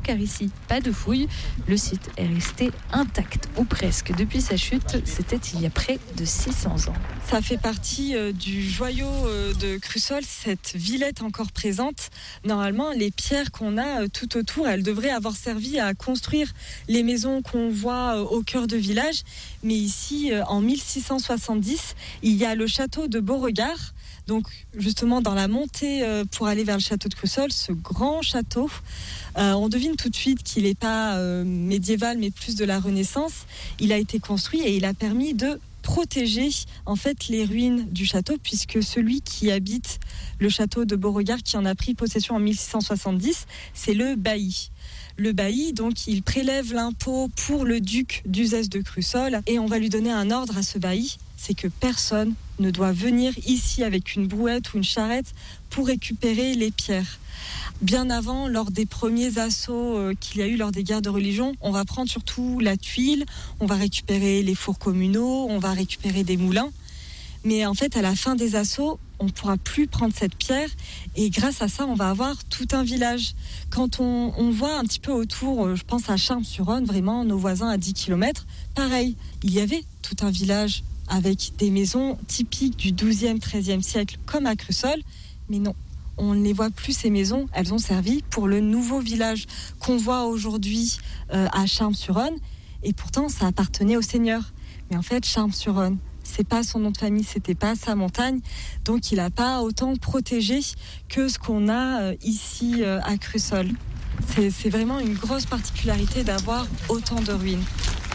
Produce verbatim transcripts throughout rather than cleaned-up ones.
car ici, pas de fouilles. Le site est resté intact, ou presque. Depuis sa chute, c'était il y a près de six cents ans. Ça fait partie euh, du joyau euh, de Crussol, cette villette encore présente. Normalement, les pierres qu'on a euh, tout autour, elles devraient avoir servi à construire les maisons qu'on voit euh, au cœur de village. Mais ici, euh, en mille six cent soixante-dix, il y a le château de Beauregard. Donc justement dans la montée euh, pour aller vers le château de Crussol, ce grand château, euh, on devine tout de suite qu'il n'est pas euh, médiéval mais plus de la Renaissance. Il a été construit et il a permis de protéger en fait les ruines du château, puisque celui qui habite le château de Beauregard, qui en a pris possession en mille six cent soixante-dix, c'est le bailli. Le bailli, donc, il prélève l'impôt pour le duc d'Uzès de Crussol et on va lui donner un ordre à ce bailli, c'est que personne ne doit venir ici avec une brouette ou une charrette pour récupérer les pierres. Bien avant, lors des premiers assauts euh, qu'il y a eu lors des guerres de religion, on va prendre surtout la tuile, on va récupérer les fours communaux, on va récupérer des moulins. Mais en fait, à la fin des assauts, on ne pourra plus prendre cette pierre et grâce à ça, on va avoir tout un village. Quand on, on voit un petit peu autour, je pense à Charmes-sur-Rhône, vraiment nos voisins à dix kilomètres, pareil, il y avait tout un village avec des maisons typiques du douzième, treizième siècle comme à Crussol, mais non. On ne les voit plus, ces maisons, elles ont servi pour le nouveau village qu'on voit aujourd'hui euh, à Charmes-sur-Rhône et pourtant ça appartenait au seigneur. Mais en fait, Charmes-sur-Rhône, c'est pas son nom de famille, c'était pas sa montagne, donc il n'a pas autant protégé que ce qu'on a euh, ici euh, à Crussol. C'est, c'est vraiment une grosse particularité d'avoir autant de ruines.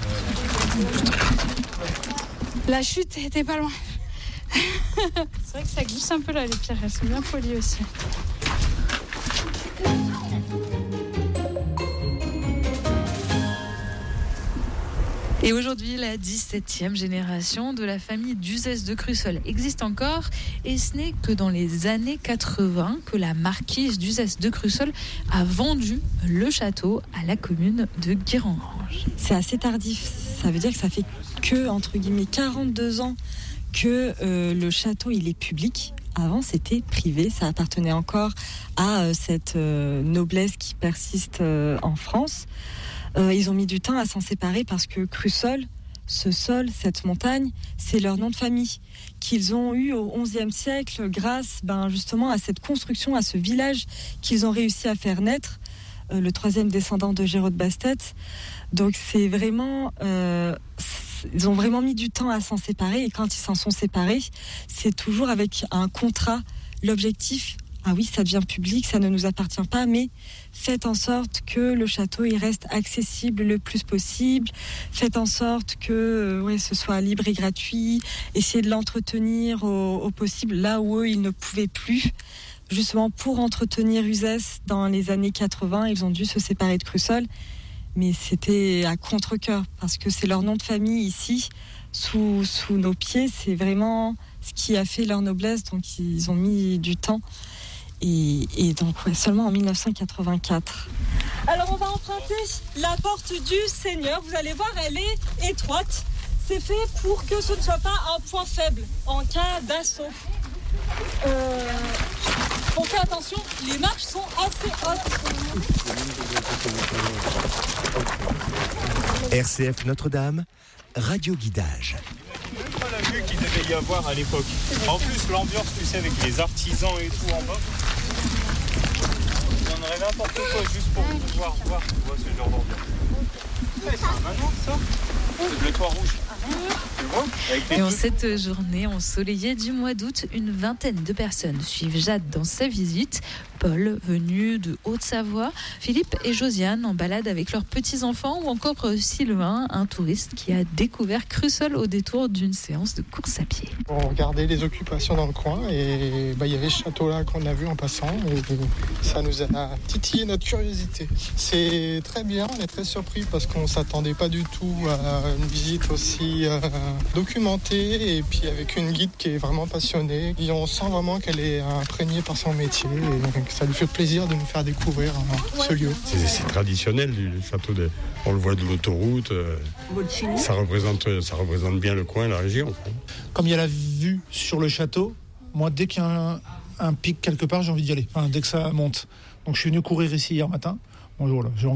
La chute était pas loin. C'est vrai que ça glisse un peu là, les pierres, elles sont bien polies aussi. Et aujourd'hui, la dix-septième génération de la famille d'Uzès de Crussol existe encore. Et ce n'est que dans les années quatre-vingts que la marquise d'Uzès de Crussol a vendu le château à la commune de Guérengrange. C'est assez tardif. Ça veut dire que ça fait que, entre guillemets, quarante-deux ans que euh, le château il est public. Avant, c'était privé. Ça appartenait encore à euh, cette euh, noblesse qui persiste euh, en France. Euh, ils ont mis du temps à s'en séparer parce que Crussol, ce sol, cette montagne, c'est leur nom de famille qu'ils ont eu au onzième siècle grâce ben, justement à cette construction, à ce village qu'ils ont réussi à faire naître, euh, le troisième descendant de Géraud de Bastet. Donc c'est vraiment... Euh, ils ont vraiment mis du temps à s'en séparer et quand ils s'en sont séparés, c'est toujours avec un contrat. L'objectif, ah oui, ça devient public, ça ne nous appartient pas, mais faites en sorte que le château il reste accessible le plus possible. Faites en sorte que euh, ouais, ce soit libre et gratuit. Essayez de l'entretenir au, au possible là où eux, ils ne pouvaient plus. Justement, pour entretenir Uzès dans les années quatre-vingts, ils ont dû se séparer de Crussol. Mais c'était à contre-cœur, parce que c'est leur nom de famille ici, sous, sous nos pieds. C'est vraiment ce qui a fait leur noblesse, donc ils ont mis du temps. Et, et donc ouais, seulement en dix-neuf cent quatre-vingt-quatre. Alors on va emprunter la porte du Seigneur. Vous allez voir, elle est étroite. C'est fait pour que ce ne soit pas un point faible en cas d'assaut. Euh, on fait attention, les marches sont assez hautes. R C F Notre-Dame, radio guidage. C'est pas la vue qu'il devait y avoir à l'époque. En plus, l'ambiance, tu sais, avec les artisans et tout en bas. On aurait n'importe quoi juste pour pouvoir voir, tu vois, ce genre d'ambiance. Ouais, c'est un manoir, ça. C'est le toit rouge. Et en cette journée ensoleillée du mois d'août, une vingtaine de personnes suivent Jade dans sa visite. Paul, venu de Haute-Savoie, Philippe et Josiane en balade avec leurs petits-enfants ou encore Sylvain, un touriste qui a découvert Crussol au détour d'une séance de course à pied. On regardait les occupations dans le coin et bah, il y avait ce château-là qu'on a vu en passant et ça nous a titillé notre curiosité. C'est très bien, on est très surpris parce qu'on ne s'attendait pas du tout à une visite aussi euh, documentée et puis avec une guide qui est vraiment passionnée. Et on sent vraiment qu'elle est imprégnée par son métier et ça lui fait plaisir de nous faire découvrir euh, ce lieu. C'est, c'est traditionnel, le château, de, on le voit de l'autoroute, euh, ça, représente, ça représente bien le coin, la région. Comme il y a la vue sur le château, moi dès qu'il y a un, un pic quelque part, j'ai envie d'y aller, enfin, dès que ça monte. Donc je suis venu courir ici hier matin. Bonjour, là, j'ai